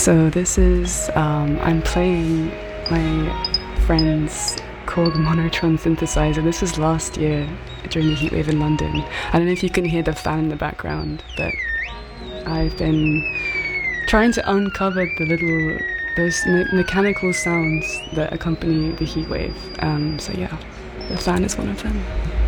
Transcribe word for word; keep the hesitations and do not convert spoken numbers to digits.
So this is, um, I'm playing my friend's Korg Monotron synthesizer. This was last year during the heatwave in London. I don't know if you can hear the fan in the background, but I've been trying to uncover the little, those me- mechanical sounds that accompany the heatwave. Um, so yeah, the fan is one of them.